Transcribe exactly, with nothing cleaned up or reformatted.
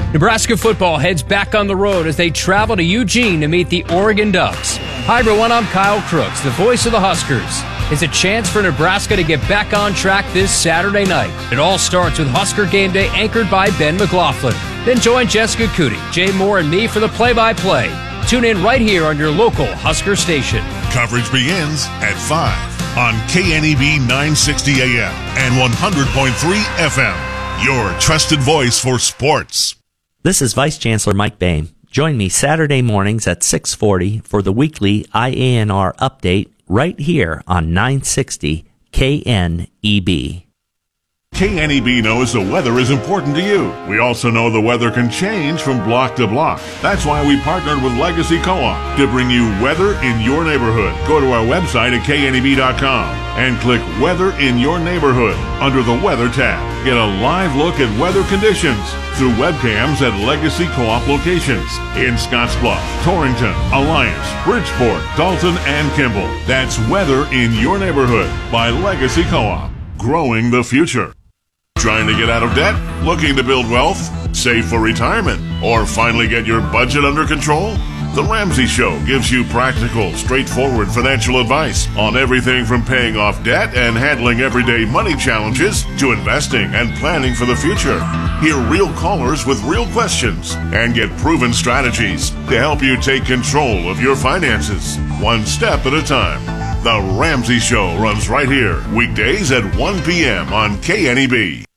Nebraska football heads back on the road as they travel to Eugene to meet the Oregon Ducks. Hi everyone, I'm Kyle Crooks, the voice of the Huskers. It's a chance for Nebraska to get back on track this Saturday night. It all starts with Husker Game Day anchored by Ben McLaughlin. Then join Jessica Cootie, Jay Moore, and me for the play-by-play. Tune in right here on your local Husker station. Coverage begins at five on K N E B nine sixty A M and one hundred point three F M. Your trusted voice for sports. This is Vice Chancellor Mike Boehm. Join me Saturday mornings at six forty for the weekly I A N R update right here on nine sixty K N E B. K N E B knows the weather is important to you. We also know the weather can change from block to block. That's why we partnered with Legacy Co-op to bring you weather in your neighborhood. Go to our website at K N E B dot com and click Weather in Your Neighborhood under the Weather tab. Get a live look at weather conditions through webcams at Legacy Co-op locations in Scottsbluff, Torrington, Alliance, Bridgeport, Dalton, and Kimball. That's Weather in Your Neighborhood by Legacy Co-op. Growing the future. Trying to get out of debt? Looking to build wealth? Save for retirement? Or finally get your budget under control? The Ramsey Show gives you practical, straightforward financial advice on everything from paying off debt and handling everyday money challenges to investing and planning for the future. Hear real callers with real questions and get proven strategies to help you take control of your finances, one step at a time. The Ramsey Show runs right here, weekdays at one p.m. on K N E B.